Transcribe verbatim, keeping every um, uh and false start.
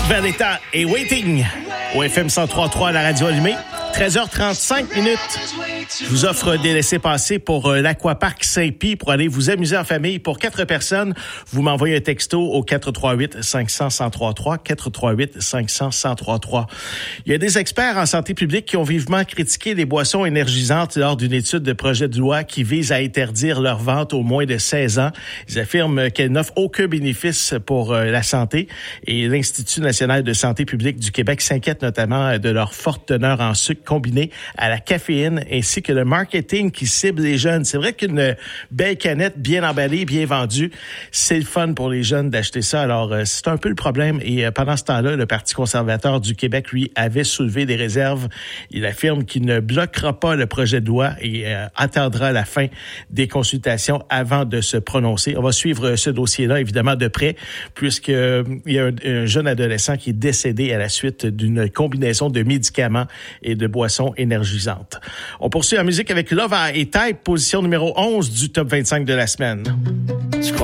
Vendetta et Waiting au F M cent trois trois à la radio allumée. treize heures trente-cinq minutes. Je vous offre des laissez-passer pour euh, l'Aquapark Saint-Pie pour aller vous amuser en famille. Pour quatre personnes, vous m'envoyez un texto au quatre trois huit cinq cents cent trente-trois, quatre trois huit cinq cents cent trente-trois. Il y a des experts en santé publique qui ont vivement critiqué les boissons énergisantes lors d'une étude de projet de loi qui vise à interdire leur vente aux moins de seize ans. Ils affirment qu'elles n'offrent aucun bénéfice pour euh, la santé et l'Institut national de santé publique du Québec s'inquiète notamment de leur forte teneur en sucre combiné à la caféine ainsi que le marketing qui cible les jeunes. C'est vrai qu'une belle canette bien emballée, bien vendue, c'est le fun pour les jeunes d'acheter ça. Alors, euh, c'est un peu le problème. Et euh, pendant ce temps-là, le Parti conservateur du Québec, lui, avait soulevé des réserves. Il affirme qu'il ne bloquera pas le projet de loi et euh, attendra la fin des consultations avant de se prononcer. On va suivre ce dossier-là, évidemment, de près, puisque euh, il y a un, un jeune adolescent qui est décédé à la suite d'une combinaison de médicaments et de boissons énergisantes. On poursuit en musique avec Love et Type, position numéro onze du top vingt-cinq de la semaine.